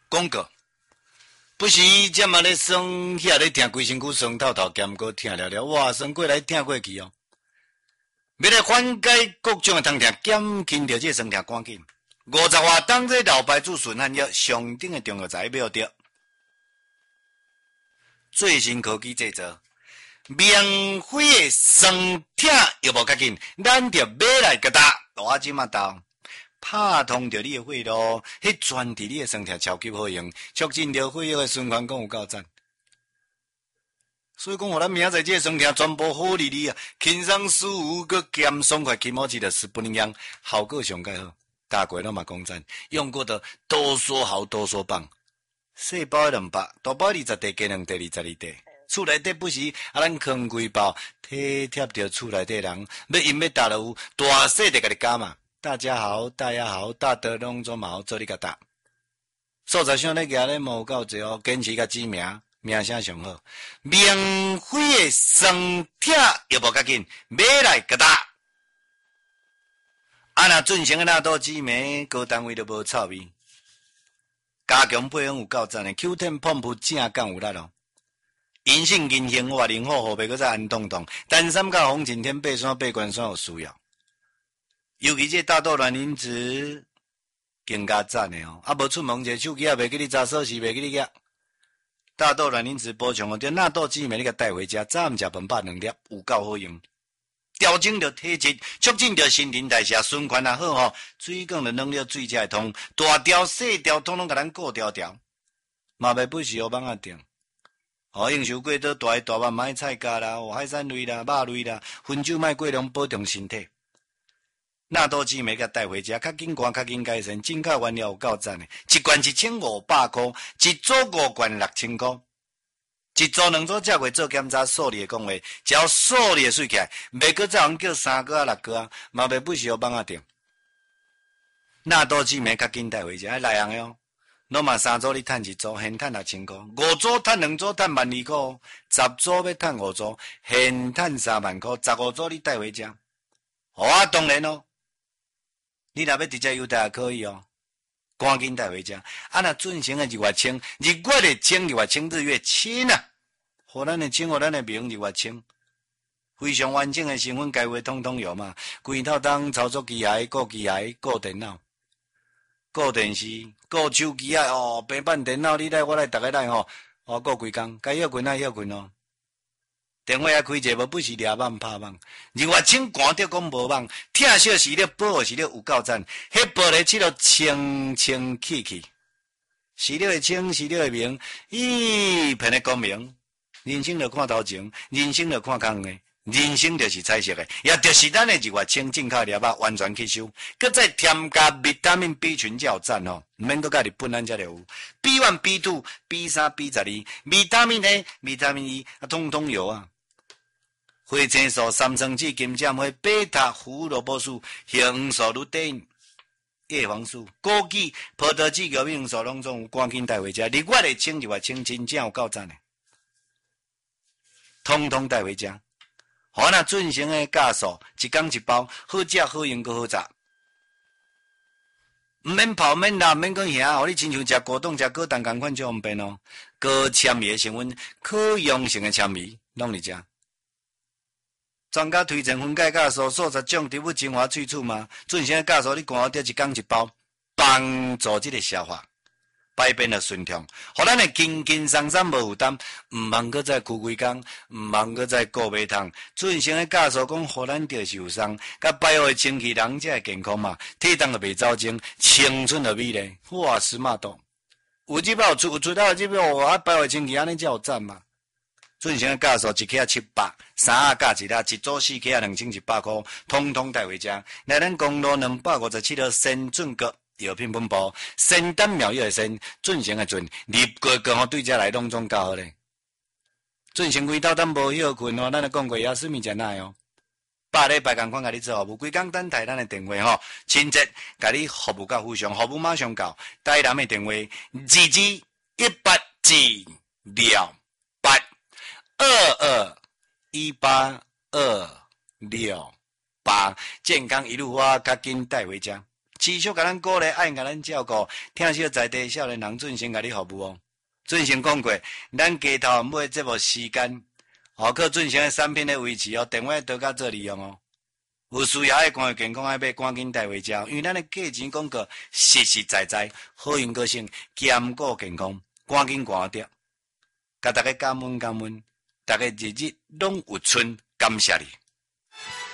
广告。不是这么咧酸，遐咧听规身躯酸透透，兼过听了了，哇，酸过来听过去哦。要来缓解各种的痛痛，减轻着这酸痛赶紧。50瓦当这老牌子顺汗药上等的中药材买着，最新科技制作，免费的酸痛药物较紧，咱着买来给他，我即马到。拍通着你的血路，迄专治你的酸痛超级好用，促进着血液的循环，讲有够赞。所以讲，互咱明仔载这酸痛全部好哩哩啊，轻松舒服，佮兼爽快，起码记得10分钟，效果上介好。大过拢嘛讲赞，用过的多说好，多说棒。细包200，大包20袋，加2袋22袋。厝内底不是咱扛规包，体贴着厝内底人，要饮要打了有大细的甲你加嘛。大家好，大家好，大德拢做嘛好，做你甲答。素材上咧举咧无够济哦，坚持甲知名，名声上好。免费的酸痛药物较紧，买来甲答。若准成的纳豆紫梅，高单位都无臭味。加强配方有够赞的 ，Q10 碰扑正干有力咯。银杏、银杏活灵好，后背搁再安动动，单三甲红景天、背酸、背关酸有需要。尤其这大豆卵磷脂更加赞的哦！无出门者手机也袂记你查锁匙，袂记你夹。大豆卵磷脂补充哦，着纳豆紫梅你甲带回家，早暗食饭8 2粒，有够好用。调整着体质，促进着新陈代谢，循环也好吼。水管的能力水才会通，大条细条统统甲咱顾条条，嘛袂不是黑网仔定。应酬过倒大大碗买菜加啦，海产类啦、肉类啦，薰酒卖过量，保重身体。纳豆紫梅甲带回家，较紧看，较紧改善，进口原料有够赞的，一罐1500块，一组5罐6000块，一组2组才会做检查，数理的讲话，只要数理的水起来，袂搁再人叫3个6个，嘛袂不是黑网仔定。纳豆紫梅较紧带回家，内行的哦。拢嘛3组你趁1组，现趁6000块，5组趁2组趁12000块，10组要趁5组，现趁3万块，15组你带回家。当然哦，你若要直接邮袋也可以哦，赶紧带回家。若准成的日月清，日月的清，日月清，日月清啊，互咱的清，互咱的名日月清，非常完整的成分，该话统统有嘛。规套当操作机械、顾机械、顾电脑、顾电视、顾手机啊，平板电脑，你来我来，逐个来吼，顾规工，该休困啊休困哦。电话也开者，无不是抓网拍网。日月清寒着讲无网，疼惜时了，保护时了有够赞。迄玻璃漆了清清气气，时了会清，时了会明，片的光明。人生着看头前，人生着看空的，人生就是彩色的，也就是咱的日月清进口粒仔完全吸收，搁再添加维他命 B 群才有赞哦，毋免搁加日本咱才就有 B1、B2、B3、B12，维他命 A、维他命 E 统统有啊。花青素、三酸酯、金针花、贝塔胡萝卜素、红素鲁丁、叶黄素、枸杞、葡萄籽、玉米红素拢总有，赶紧带回家。日月的清，日月清，真正有够赞的，统统带回家。好那准成的酵素，一缸一包，好食好用阁好食。毋免泡免辣，免讲遐，互你亲像食果冻、食果冻共款就方便哦。高纤维的成分，可溶性的纤维，拢伫遮。专家推荐分解酵素，40种植物精华萃取嘛。准成的酵素，你看好得一缸一包，帮助这个消化，排便的顺畅，互咱的轻轻松松无负担，毋茫搁再枯规工，毋茫搁再顾袂通。准成的酵素讲，互咱着受伤，甲排好的清气，人才会健康嘛。体重就袂走精，青春就美丽，哇，smart度。有这包有出到这包，排好清气，安尼才有赞嘛。准成的酵素一克700，3盒加一粒，一组4克2100块，统统带回家。来咱公路257号先准阁药品分布，仙丹妙药的仙，准成的准，入过刚好对这来拢总较好咧。准成规斗咱无休困哦，咱咧讲过也是物件哪哦。8礼拜共款甲你做服务，规工等待咱的电话吼，亲切甲你服务到非常，服务马上到。台南的电话22182228，健康一路花，较紧带回家。 持续甲咱鼓励，爱甲咱照顾，听小在地少年人准先甲你服务哦。准先讲过，咱街头买节目时间，靠准先的产品来维持哦，电话多加做利用哦。有需要爱关于健康爱买，赶紧带回家，因为咱的价钱广告实实在在，好用个性，兼顾健康，赶紧关掉。甲大家感恩，大家日日拢有春，感谢你。